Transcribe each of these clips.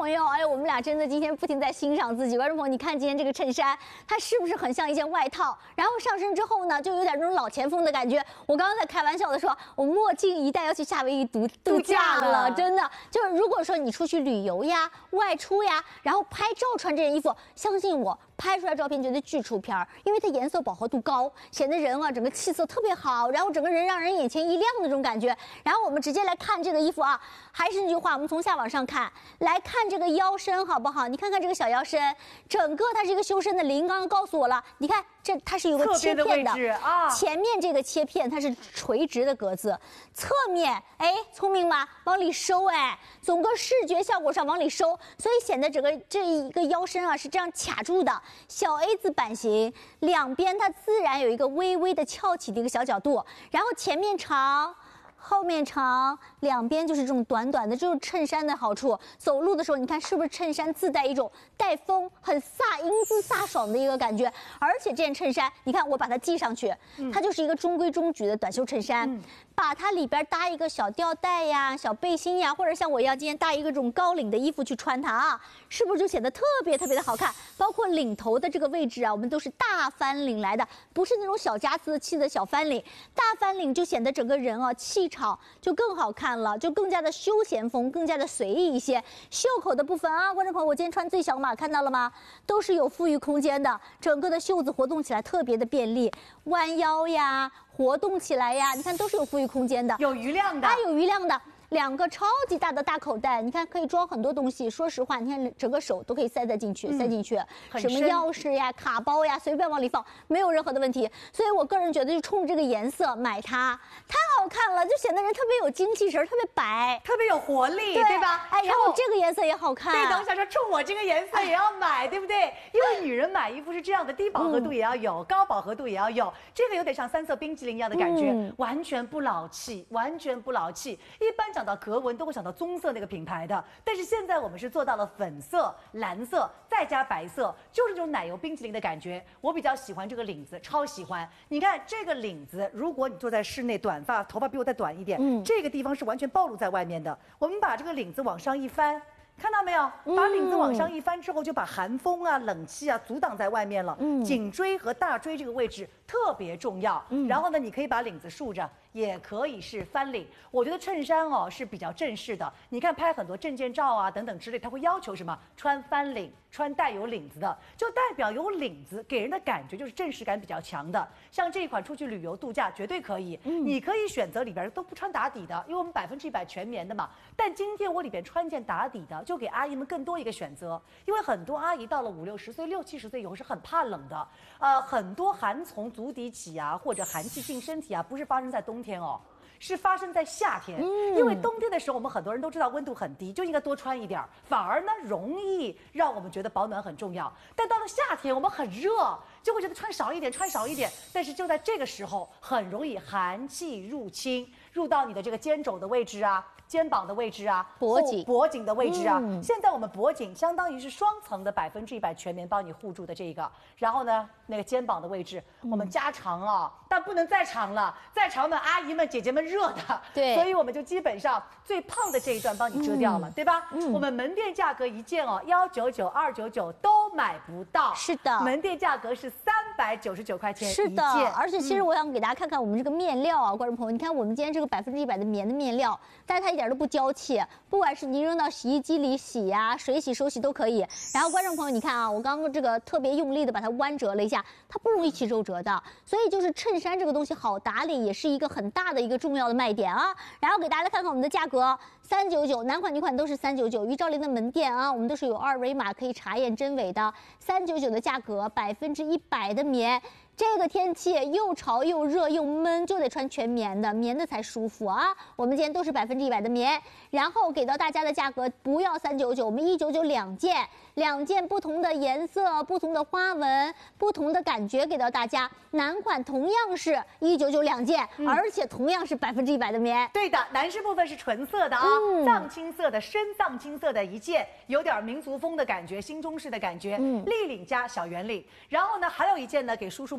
朋友，哎，我们俩真的今天不停在欣赏自己。观众朋友，你看今天这个衬衫，它是不是很像一件外套？然后上身之后呢，就有点那种老前锋的感觉。我刚刚在开玩笑的说，我墨镜一戴要去夏威夷度假了，真的。就是如果说你出去旅游呀、外出呀，然后拍照穿这件衣服，相信我。拍出来照片绝对巨出片儿，因为它颜色饱和度高，显得人啊整个气色特别好，然后整个人让人眼前一亮的那种感觉。然后我们直接来看这个衣服啊，还是那句话，我们从下往上看，来看这个腰身好不好？你看看这个小腰身，整个它是一个修身的零，刚刚告诉我了，你看它是有个切片的啊，前面这个切片它是垂直的格子，侧面哎聪明吧，往里收哎，整个视觉效果上往里收，所以显得整个这一个腰身啊是这样卡住的。小 A 字版型，两边它自然有一个微微的翘起的一个小角度，然后前面长。后面长，两边就是这种短短的，这就是衬衫的好处。走路的时候，你看是不是衬衫自带一种带风、很飒、英姿飒爽的一个感觉？而且这件衬衫，你看我把它系上去，它就是一个中规中矩的短袖衬衫。把它里边搭一个小吊带呀、小背心呀，或者像我一样今天搭一个这种高领的衣服去穿它啊，是不是就显得特别的好看？包括领头的这个位置啊，我们都是大翻领来的，不是那种小夹子气的小翻领，大翻领就显得整个人啊气场就更好看了，就更加的休闲风，更加的随意一些。袖口的部分啊，观众朋友，我今天穿最小码看到了吗？都是有富裕空间的，整个的袖子活动起来特别的便利，弯腰呀。活动起来呀，你看都是有富裕空间的， 有余量的， 它有余量的。两个超级大的大口袋，你看可以装很多东西。说实话，你看整个手都可以塞进去，什么钥匙呀、卡包呀，随便往里放，没有任何的问题。所以我个人觉得，就冲着这个颜色买它，太好看了，就显得人特别有精气神，特别白， 特别有活力，对吧？ 哎，然后这个颜色也好看。 对，等一下说冲我这个颜色也要买，对不对？因为女人买衣服是这样的，低饱和度也要有，高饱和度也要有，这个有点像三色冰淇淋一样的感觉，完全不老气，完全不老气。一般讲到格纹都会想到棕色那个品牌的，但是现在我们是做到了粉色、蓝色再加白色，就是这种奶油冰淇淋的感觉。我比较喜欢这个领子，超喜欢。你看这个领子，如果你坐在室内，短发，头发比我再短一点，这个地方是完全暴露在外面的。我们把这个领子往上一翻。看到没有？把领子往上一翻之后，就把寒风啊、冷气啊阻挡在外面了。颈椎和大椎这个位置特别重要。然后呢，你可以把领子竖着，也可以是翻领。我觉得衬衫哦是比较正式的。你看拍很多证件照啊等等之类，它会要求什么？穿翻领，穿带有领子的，就代表有领子，给人的感觉就是正式感比较强的。像这一款出去旅游度假绝对可以。你可以选择里边都不穿打底的，因为我们100%全棉的嘛。但今天我里边穿件打底的。就给阿姨们更多一个选择，因为很多阿姨到了50、60岁、60、70岁以后是很怕冷的，很多寒从足底起啊，或者寒气进身体啊，不是发生在冬天哦，是发生在夏天。因为冬天的时候，我们很多人都知道温度很低，就应该多穿一点，反而呢容易让我们觉得保暖很重要。但到了夏天，我们很热，就会觉得穿少一点，穿少一点。但是就在这个时候，很容易寒气入侵，入到你的这个肩肘的位置啊。肩膀的位置啊，脖颈的位置啊，现在我们脖颈相当于是双层的100%全棉帮你护住的这个，然后呢，那个肩膀的位置我们加长啊，但不能再长了，再长呢阿姨们姐姐们热的， 对， 所以我们就基本上最胖的这一段帮你遮掉了，对吧？我们门店价格一件哦，199、299都买不到， 是的， 门店价格是399块钱一件， 是的，而且其实我想给大家看看我们这个面料啊，观众朋友，你看我们今天这个100%的棉的面料，但是它一点都不娇气，不管是你扔到洗衣机里洗呀、水洗、手洗都可以。然后观众朋友，你看啊，我刚刚这个特别用力的把它弯折了一下，它不容易起皱褶的，所以就是衬衫这个东西好打理，也是一个很大的一个重要的卖点啊。然后给大家看看我们的价格，399，男款女款都是399。于兆林的门店啊，我们都是有2维码可以查验真伪的，399的价格，100%的棉。这个天气又潮又热又闷，就得穿全棉的，棉的才舒服啊。我们今天都是100%的棉，然后给到大家的价格不要399，我们199两件不同的颜色、不同的花纹、不同的感觉给到大家。男款同样是199两件，而且同样是100%的棉。 对的，男士部分是纯色的啊，藏青色的深藏青色的一件，有点民族风的感觉，新中式的感觉，立领加小圆领。然后呢，还有一件呢，给叔叔们。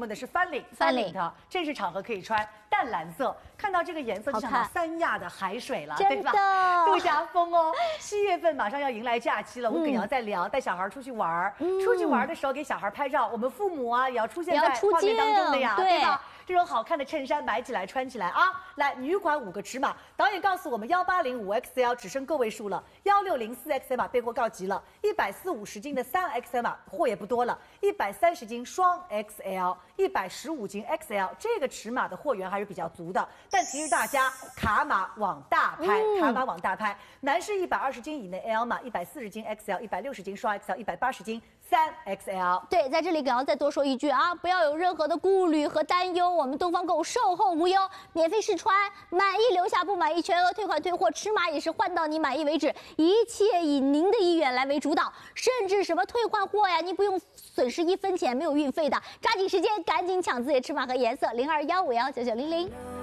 的是翻领的，正式场合可以穿淡蓝色。看到这个颜色就想到三亚的海水了，对吧？度假风哦。7月份马上要迎来假期了，我跟瑶在聊，带小孩出去玩出去玩的时候给小孩拍照，我们父母啊也要出现在画面当中的呀，对吧？这种好看的衬衫买起来穿起来啊！来，女款5个尺码，导演告诉我们1805XL 只剩个位数了，1604XL 码备货告急了，140-50斤的3XL 码货也不多了，130斤双 XL，115斤 XL 这个尺码的货源还是比较足的，但提示大家卡码往大拍，卡码往大拍，男士120斤以内 L 码，140斤 XL，160斤双 XL，180斤3XL。 对，在这里给瑶再多说一句啊，不要有任何的顾虑和担忧。我们东方购物售后无忧，免费试穿，满意留下，不满意全额退款退货，尺码也是换到你满意为止，一切以您的意愿来为主导，甚至什么退换货呀，你不用损失1分钱，没有运费的，抓紧时间赶紧抢自己的尺码和颜色，0215199900。